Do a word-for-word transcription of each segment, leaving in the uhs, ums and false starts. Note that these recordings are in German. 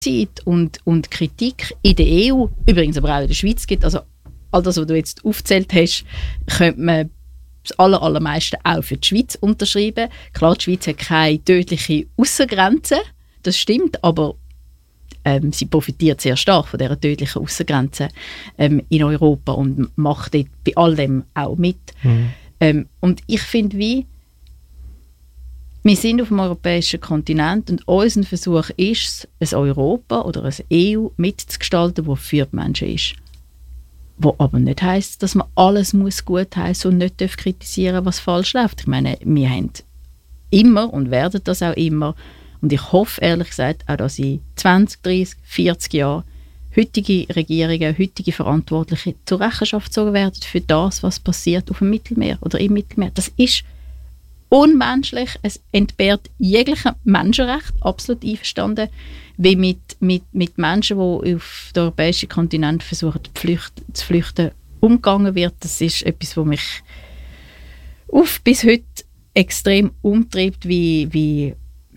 und, und Kritik in der E U, übrigens aber auch in der Schweiz gibt, also all das, was du jetzt aufgezählt hast, könnte man das aller, allermeiste auch für die Schweiz unterschreiben. Klar, die Schweiz hat keine tödliche Aussengrenze, das stimmt, aber ähm, sie profitiert sehr stark von dieser tödlichen Aussengrenze ähm, in Europa und macht dort bei all dem auch mit. Mhm. Ähm, und ich finde, wie wir sind auf dem europäischen Kontinent und unser Versuch ist es, ein Europa oder eine E U mitzugestalten, das für die Menschen ist. Was aber nicht heisst, dass man alles muss gut heissen und nicht kritisieren darf, was falsch läuft. Ich meine, wir haben immer und werden das auch immer. Und ich hoffe, ehrlich gesagt, auch, dass in zwanzig, dreissig, vierzig Jahren heutige Regierungen, heutige Verantwortliche zur Rechenschaft gezogen werden für das, was passiert auf dem Mittelmeer oder im Mittelmeer. Das ist unmenschlich, es entbehrt jeglichem Menschenrecht, absolut einverstanden, wie mit, mit, mit Menschen, die auf den europäischen Kontinent versuchen zu flüchten, zu flüchten, umgegangen wird. Das ist etwas, was mich auf bis heute extrem umtreibt, wie, wie,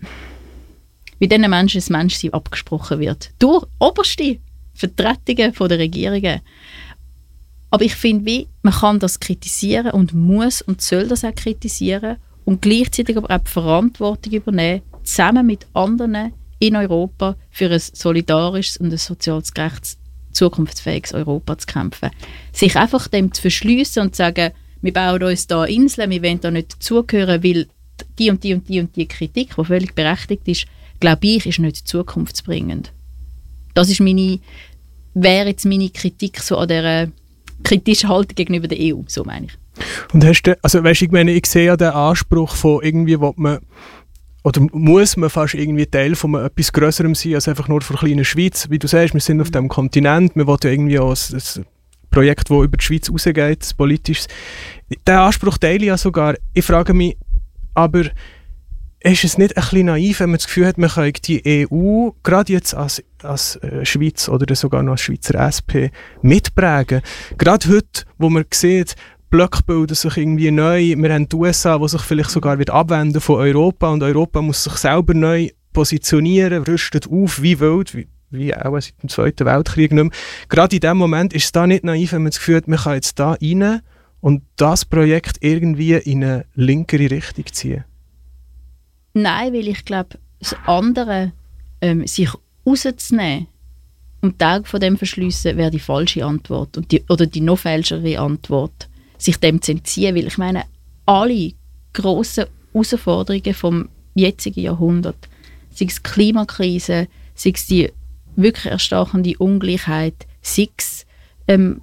wie diesen Menschen das Menschsein abgesprochen wird. Durch oberste Vertretungen von der Regierungen. Aber ich finde, wie, man kann das kritisieren und muss und soll das auch kritisieren und gleichzeitig aber auch die Verantwortung übernehmen, zusammen mit anderen in Europa für ein solidarisches und ein soziales gerechtes, zukunftsfähiges Europa zu kämpfen. Sich einfach dem zu verschliessen und zu sagen, wir bauen uns da Inseln, wir wollen da nicht dazugehören, weil die und die und die und die Kritik, die völlig berechtigt ist, glaube ich, ist nicht zukunftsbringend. Das ist meine, wäre jetzt meine Kritik so an dieser kritischen Haltung gegenüber der E U, so meine ich. Und hast du, also weißt, ich meine, ich sehe ja den Anspruch von irgendwie, wo man, oder muss man fast irgendwie Teil von etwas Größerem sein, als einfach nur von der kleinen Schweiz. Wie du sagst, wir sind auf dem Kontinent, wir wollen ja irgendwie auch ein, ein Projekt, das über die Schweiz rausgeht, ein politisches. Den Anspruch teile ich ja sogar. Ich frage mich, aber ist es nicht ein bisschen naiv, wenn man das Gefühl hat, man kann die E U, gerade jetzt als, als äh, Schweiz oder sogar noch als Schweizer S P, mitprägen? Gerade heute, wo man sieht, Blöcke bilden sich irgendwie neu, wir haben die U S A, die sich vielleicht sogar wird abwenden von Europa und Europa muss sich selber neu positionieren, rüstet auf wie wild, wie, wie auch seit dem Zweiten Weltkrieg nicht mehr. Gerade in dem Moment ist es da nicht naiv, wenn man das Gefühl hat, man kann jetzt da rein und das Projekt irgendwie in eine linkere Richtung ziehen. Nein, weil ich glaube, das andere, ähm, sich rauszunehmen und die Augen von dem verschliessen, wäre die falsche Antwort und die, oder die noch falschere Antwort, sich dem zu entziehen, weil ich meine, alle grossen Herausforderungen vom jetzigen Jahrhundert, sei es Klimakrise, sei es die wirklich erstarkende Ungleichheit, sei es ähm,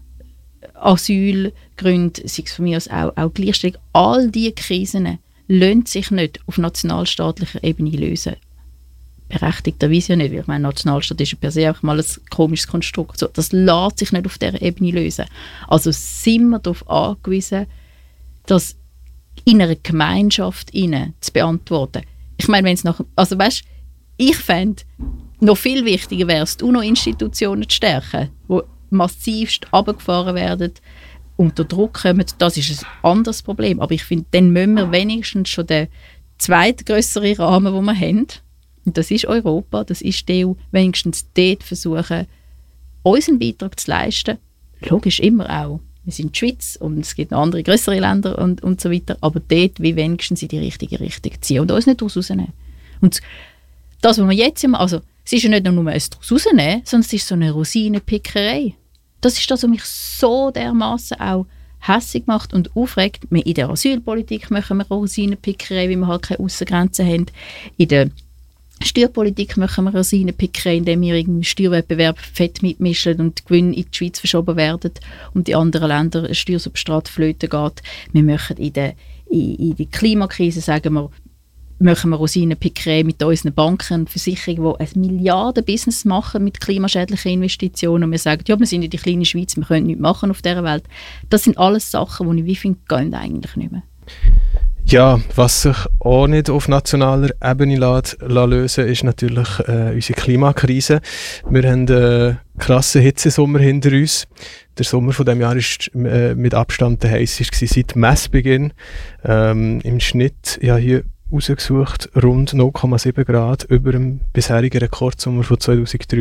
Asylgründe, sei es von mir aus auch, auch Gleichstellung, all diese Krisen lassen sich nicht auf nationalstaatlicher Ebene lösen. Berechtigterweise ja nicht, weil ich meine, Nationalstaat ist ja per se einfach mal ein komisches Konstrukt. So, das lässt sich nicht auf dieser Ebene lösen. Also sind wir darauf angewiesen, das in einer Gemeinschaft innen zu beantworten. Ich meine, wenn es nach, also weißt, ich fände, noch viel wichtiger wäre es, die UNO-Institutionen zu stärken, die massivst runtergefahren werden, unter Druck kommen. Das ist ein anderes Problem. Aber ich finde, dann müssen wir wenigstens schon den zweitgrösseren Rahmen, den wir haben, und das ist Europa, das ist die E U, wenigstens dort versuchen, unseren Beitrag zu leisten. Logisch immer auch. Wir sind die Schweiz und es gibt noch andere grössere Länder und, und so weiter. Aber dort wie wenigstens in die richtige Richtung ziehen und uns nicht daraus rausnehmen. Und das, was wir jetzt immer, also es ist ja nicht nur ein daraus rausnehmen, sondern es ist so eine Rosinenpickerei. Das ist das, was mich so dermassen auch hässig macht und aufregt. In der Asylpolitik machen wir Rosinenpickerei, weil wir halt keine Aussengrenzen haben. In der Steuerpolitik machen wir Rosinenpickerei, indem wir im Steuerwettbewerb fett mitmischen und die Gewinne in die Schweiz verschoben werden und die anderen Länder ein Steuersubstrat flöten geht. Wir machen in der, in, in der Klimakrise, sagen wir, machen wir Rosinenpickerei mit unseren Banken und Versicherungen, die ein Milliarden-Business machen mit klimaschädlichen Investitionen. Und wir sagen, ja, wir sind in der kleinen Schweiz, wir können nichts machen auf dieser Welt. Das sind alles Sachen, die ich wie finde, gehen eigentlich nicht mehr. Ja, was sich auch nicht auf nationaler Ebene lässt, lässt lösen, ist natürlich äh, unsere Klimakrise. Wir haben einen krassen Hitzesommer hinter uns. Der Sommer von diesem Jahr war äh, mit Abstand der heißeste seit Messbeginn. Ähm, Im Schnitt, ja hier rausgesucht, rund null Komma sieben Grad über dem bisherigen Rekordsommer von zweitausenddrei.